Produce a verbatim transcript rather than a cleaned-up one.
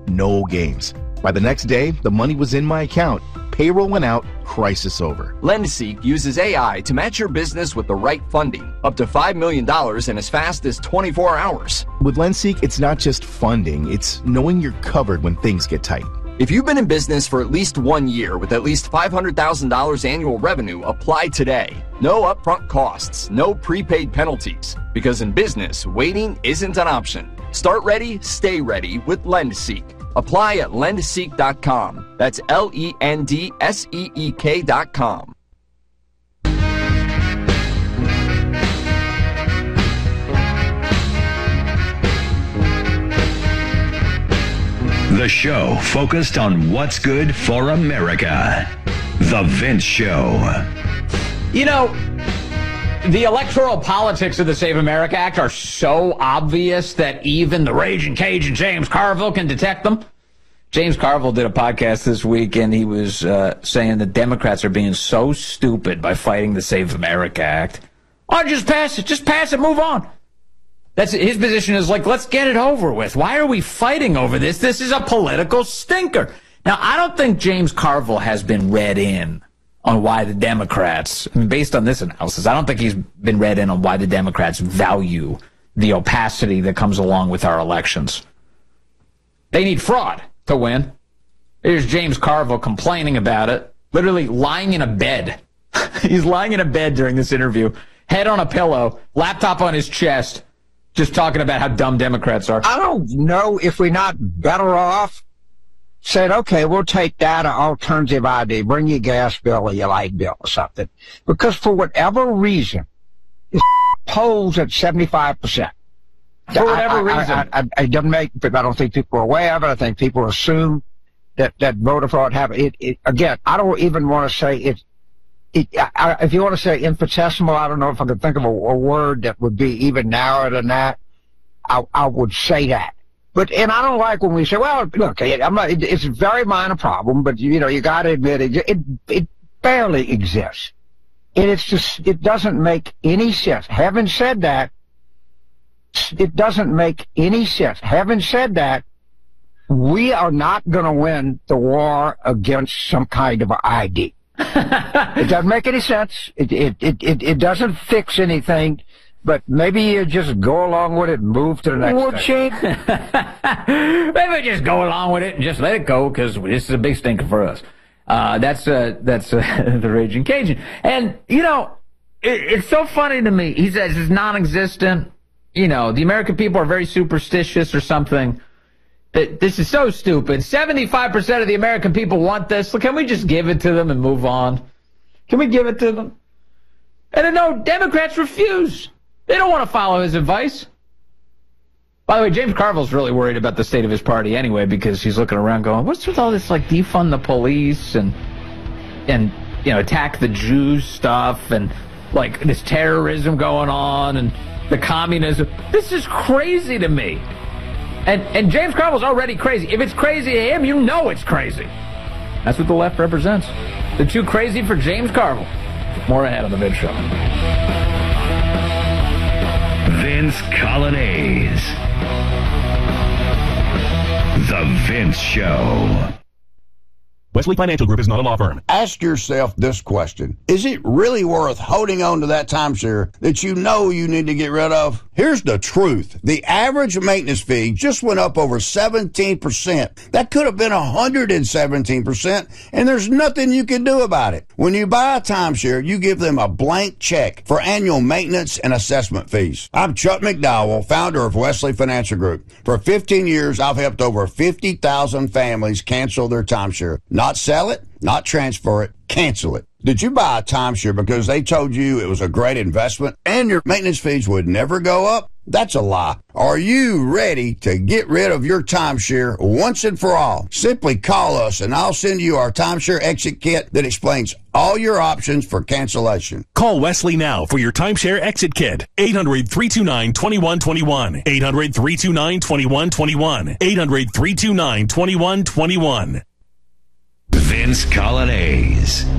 no games. By the next day, the money was in my account. Payroll went out, crisis over. LendSeek uses A I to match your business with the right funding, up to five million dollars in as fast as twenty-four hours. With LendSeek, it's not just funding, it's knowing you're covered when things get tight. If you've been in business for at least one year with at least five hundred thousand dollars annual revenue, apply today. No upfront costs, no prepaid penalties. Because in business, waiting isn't an option. Start ready, stay ready with LendSeek. Apply at lend seek dot com. That's L E N D S E E K dot com. The show focused on what's good for America. The Vince Show. You know, the electoral politics of the Save America Act are so obvious that even the raging Cajun James Carville can detect them. James Carville did a podcast this week, and he was uh, saying that Democrats are being so stupid by fighting the Save America Act. Oh, just pass it. Just pass it. Move on. That's his position is like, let's get it over with. Why are we fighting over this? This is a political stinker. Now, I don't think James Carville has been read in on why the Democrats, I mean, based on this analysis, I don't think he's been read in on why the Democrats value the opacity that comes along with our elections. They need fraud to win. Here's James Carville complaining about it, literally lying in a bed. He's lying in a bed during this interview, head on a pillow, laptop on his chest, just talking about how dumb Democrats are. I don't know if we're not better off saying, okay, we'll take that alternative I D, bring your gas bill or your light bill or something. Because for whatever reason, it's polls at seventy-five percent. For whatever I, I, reason. I, I, I don't make, but I don't think people are aware of it. I think people assume that, that voter fraud happened. It, it, again, I don't even want to say it. It, I, if you want to say infinitesimal, I don't know if I could think of a, a word that would be even narrower than that. I, I would say that. But, and I don't like when we say, well, look, I'm not, it, it's a very minor problem, but, you know, you got to admit it, it, it barely exists. And it's just, it doesn't make any sense. Having said that, it doesn't make any sense. Having said that, we are not going to win the war against some kind of I D. It doesn't make any sense. It, it, it, it, it doesn't fix anything, but maybe you just go along with it and move to the next Well, thing. Maybe just go along with it and just let it go, because this is a big stinker for us. Uh, that's, uh, that's, uh, the Raging Cajun. And, you know, it, it's so funny to me. He says it's non-existent. You know, the American people are very superstitious or something. This is so stupid. seventy-five percent of the American people want this. So can we just give it to them and move on? Can we give it to them? And I know Democrats refuse. They don't want to follow his advice. By the way, James Carville's really worried about the state of his party anyway, because he's looking around going, what's with all this, like, defund the police and, and you know, attack the Jews stuff and, like, this terrorism going on and the communism. This is crazy to me. And and James Carville's already crazy. If it's crazy to him, you know it's crazy. That's what the left represents. They're too crazy for James Carville. More ahead on The Vince Show. Vince Colonnese. The Vince Show. Wesley Financial Group is not a law firm. Ask yourself this question. Is it really worth holding on to that timeshare that you know you need to get rid of? Here's the truth. The average maintenance fee just went up over seventeen percent. That could have been one hundred seventeen percent, and there's nothing you can do about it. When you buy a timeshare, you give them a blank check for annual maintenance and assessment fees. I'm Chuck McDowell, founder of Wesley Financial Group. For fifteen years, I've helped over fifty thousand families cancel their timeshare. Not sell it, not transfer it, cancel it. Did you buy a timeshare because they told you it was a great investment and your maintenance fees would never go up? That's a lie. Are you ready to get rid of your timeshare once and for all? Simply call us and I'll send you our timeshare exit kit that explains all your options for cancellation. Call Wesley now for your timeshare exit kit. eight hundred, three two nine, two one two one. eight hundred, three two nine, two one two one. eight hundred, three two nine, two one two one. Vince Colonnese.